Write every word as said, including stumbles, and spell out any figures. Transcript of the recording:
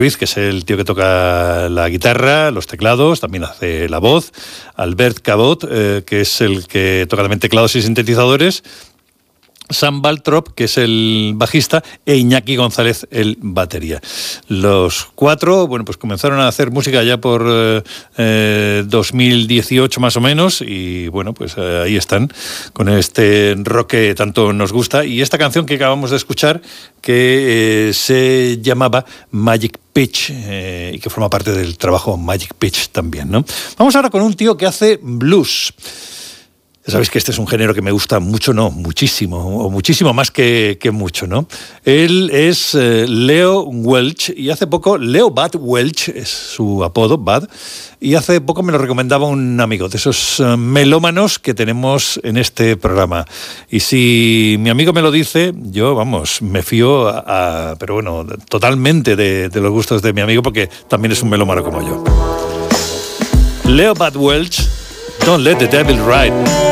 Ruiz, que es el tío que toca la guitarra, los teclados, también hace la voz. Albert Cabot, eh, que es el que toca también teclados y sintetizadores. Sam Baltrop, que es el bajista, e Iñaki González, el batería. Los cuatro, bueno, pues comenzaron a hacer música ya por eh, dos mil dieciocho más o menos, y bueno, pues eh, ahí están, con este rock que tanto nos gusta, y esta canción que acabamos de escuchar, que eh, se llamaba Magic Pitch, eh, y que forma parte del trabajo Magic Pitch también, ¿no? Vamos ahora con un tío que hace blues. Ya sabéis que este es un género que me gusta mucho, no, muchísimo, o muchísimo más que, que mucho, ¿no? Él es eh, Leo Welch, y hace poco, Leo Bud Welch es su apodo, Bud, y hace poco me lo recomendaba un amigo, de esos uh, melómanos que tenemos en este programa. Y si mi amigo me lo dice, yo, vamos, me fío, a, a, pero bueno, totalmente de, de los gustos de mi amigo, porque también es un melómano como yo. Leo Bud Welch, Don't Let the Devil Ride.